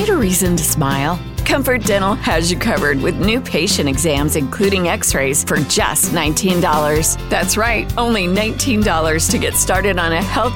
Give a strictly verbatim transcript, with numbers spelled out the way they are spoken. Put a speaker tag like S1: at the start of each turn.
S1: Need a reason to smile? Comfort Dental has you covered with new patient exams, including x-rays, for just nineteen dollars. That's right, only nineteen dollars to get started on a healthy